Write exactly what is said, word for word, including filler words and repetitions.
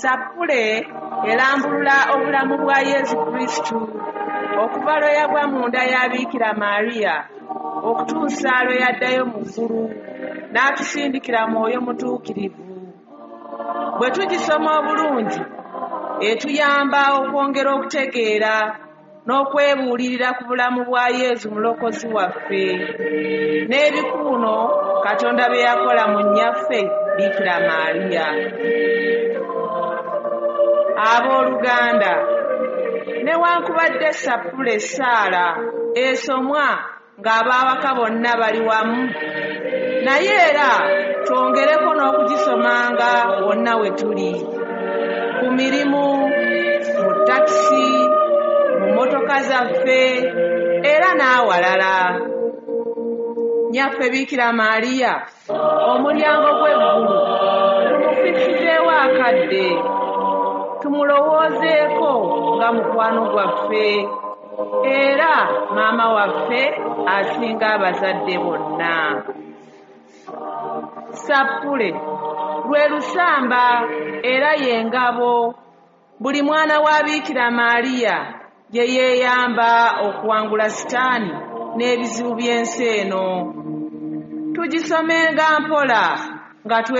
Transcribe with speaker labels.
Speaker 1: Sappule erambulula obulamu bwa Yesu Kristu okuva lwe yagwa mu nda ya Bikira Maria okutuusa lwe yaddayo mu ggulu n'atusindikira Mwoyo Mutuukirivu. Bwe tugisoma obulungi etuyamba okwongera okutegeera n'okwebuulirira ku bulamu bwa Yesu mulokozi waffe n'ebikuuno Katonda bye yakola mu nnyaffe Bikira Maria. Abooluganda, newankubadde Sappule Saala esomwa ng'abaawaka bonna bali wamu, naye era twongereko n'okugisomanga wonna we tuli, ku mirimu, mu takisi, mu mmotoka zaffe era n'awalala. Nnyaffe Bikira Maria, omulyango gw'eggulu tumufisizeewo akadde, tumulowoozeeko nga mukwano gwaffe era maama waffe asinga abazadde bonna. Sappule lwe lusamba era ye ngabo buli mwana wa Bikira Maria gye yeeyamba okuwangula Sitaani n'ebizibu by'ensi eno. Tugisomenga mpola nga